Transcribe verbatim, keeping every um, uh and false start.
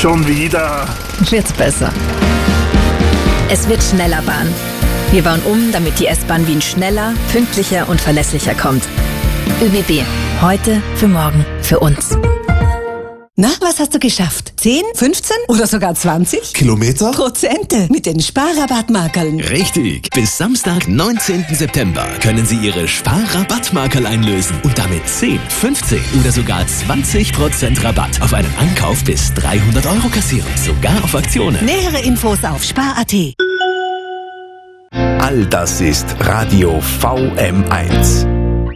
Schon wieder. Wird's besser. Es wird schneller Bahn. Wir bauen um, damit die S-Bahn Wien schneller, pünktlicher und verlässlicher kommt. ÖBB. Heute, für morgen, für uns. Na, was hast du geschafft? zehn, fünfzehn oder sogar zwanzig? Kilometer? Prozente mit den Sparrabattmarkerln. Richtig. Bis Samstag, neunzehnten September können Sie Ihre Sparrabattmarkerl einlösen und damit zehn, fünfzehn oder sogar zwanzig Prozent Rabatt auf einen Einkauf bis dreihundert Euro kassieren. Sogar auf Aktionen. Nähere Infos auf spar punkt at. All das ist Radio V M eins.